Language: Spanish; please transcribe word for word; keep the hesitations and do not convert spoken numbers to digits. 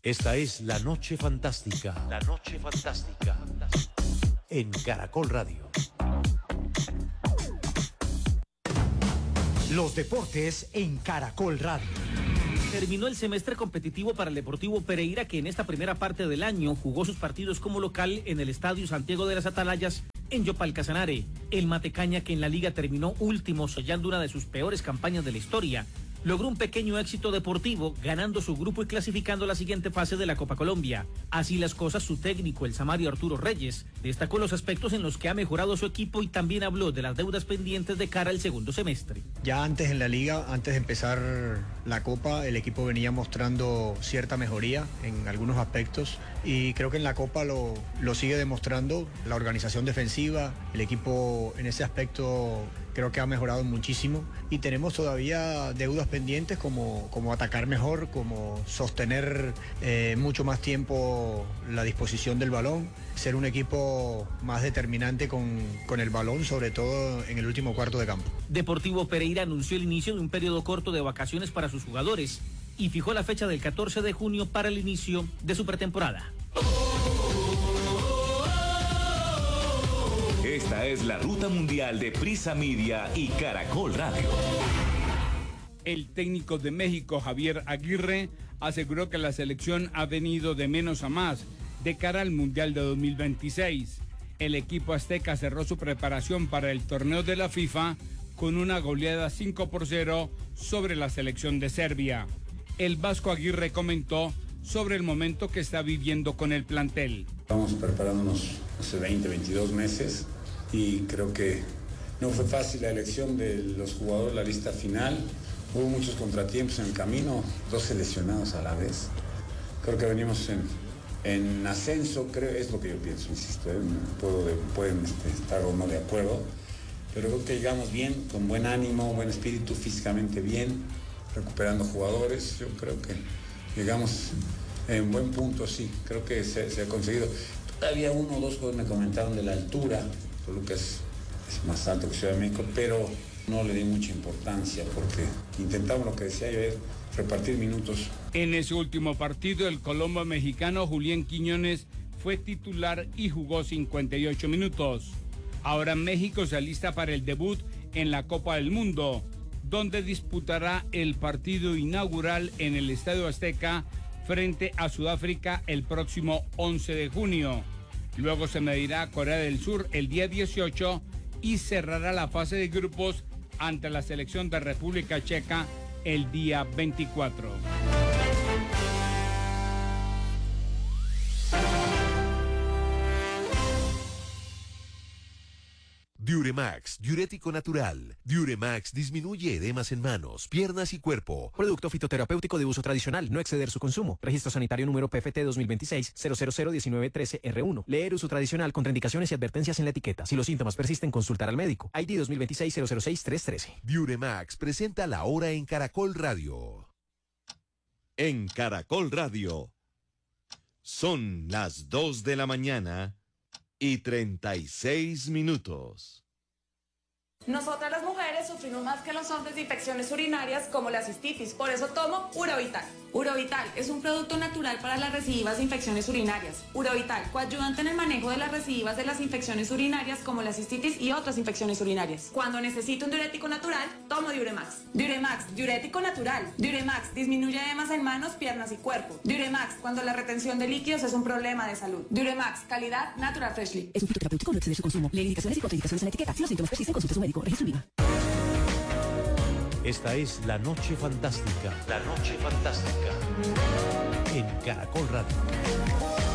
Esta es La Noche Fantástica. La Noche Fantástica. En Caracol Radio. Los deportes en Caracol Radio. Terminó el semestre competitivo para el Deportivo Pereira, que en esta primera parte del año jugó sus partidos como local en el Estadio Santiago de las Atalayas en Yopal Casanare. El Matecaña, que en la liga terminó último, sellando una de sus peores campañas de la historia, logró un pequeño éxito deportivo, ganando su grupo y clasificando la siguiente fase de la Copa Colombia. Así las cosas, su técnico, el samario Arturo Reyes, destacó los aspectos en los que ha mejorado su equipo y también habló de las deudas pendientes de cara al segundo semestre. Ya antes en la liga, antes de empezar la Copa, el equipo venía mostrando cierta mejoría en algunos aspectos y creo que en la Copa lo, lo sigue demostrando. La organización defensiva, el equipo en ese aspecto creo que ha mejorado muchísimo y tenemos todavía deudas pendientes como, como atacar mejor, como sostener eh, mucho más tiempo la disposición del balón, ser un equipo más determinante con, con el balón, sobre todo en el último cuarto de campo. Deportivo Pereira anunció el inicio de un periodo corto de vacaciones para sus jugadores y fijó la fecha del catorce de junio para el inicio de su pretemporada. Esta es la ruta mundial de Prisa Media y Caracol Radio. El técnico de México, Javier Aguirre, aseguró que la selección ha venido de menos a más de cara al Mundial de dos mil veintiséis. El equipo azteca cerró su preparación para el torneo de la FIFA con una goleada cinco por cero sobre la selección de Serbia. El vasco Aguirre comentó sobre el momento que está viviendo con el plantel. Estamos preparándonos hace veinte, veintidós meses y creo que no fue fácil la elección de los jugadores, la lista final. Hubo muchos contratiempos en el camino, dos seleccionados a la vez. Creo que venimos en, en ascenso, creo, es lo que yo pienso, insisto, ¿eh? Puedo de, pueden este, estar o no de acuerdo, pero creo que llegamos bien, con buen ánimo, buen espíritu, físicamente bien, recuperando jugadores. Yo creo que llegamos en buen punto, sí, creo que se, se ha conseguido. Todavía uno o dos jugadores me comentaron de la altura, Toluca es, es más alto que Ciudad de México, pero no le di mucha importancia porque intentamos lo que decía yo, es repartir minutos. En ese último partido, el colombo mexicano Julián Quiñones fue titular y jugó cincuenta y ocho minutos. Ahora México se alista para el debut en la Copa del Mundo, donde disputará el partido inaugural en el Estadio Azteca frente a Sudáfrica el próximo once de junio. Luego se medirá a Corea del Sur el día dieciocho y cerrará la fase de grupos ante la selección de República Checa el día veinticuatro. Diuremax, diurético natural. Diuremax disminuye edemas en manos, piernas y cuerpo. Producto fitoterapéutico de uso tradicional, no exceder su consumo. Registro sanitario número P F T dos mil veintiséis cero cero cero diecinueve trece R uno. Leer uso tradicional, contraindicaciones y advertencias en la etiqueta. Si los síntomas persisten, consultar al médico. I D dos mil veintiséis cero cero seis tres trece. Diuremax presenta la hora en Caracol Radio. En Caracol Radio. Son las dos de la mañana y treinta y seis minutos. Nosotras las mujeres sufrimos más que los hombres de infecciones urinarias como la cistitis, por eso tomo Urovital. Urovital es un producto natural para las recidivas de infecciones urinarias. Urovital, coayudante en el manejo de las recidivas de las infecciones urinarias como la cistitis y otras infecciones urinarias. Cuando necesito un diurético natural, tomo Diuremax. Diuremax, diurético natural. Diuremax disminuye edemas en manos, piernas y cuerpo. Diuremax, cuando la retención de líquidos es un problema de salud. Diuremax, calidad Natural Freshly. Es un fitoterapéutico, no exceder su consumo. Lee indicaciones y contraindicaciones en la etiqueta. Si los síntomas persisten, consulte a su médico. Registro IVA. Esta es La Noche Fantástica. La Noche Fantástica. En Caracol Radio.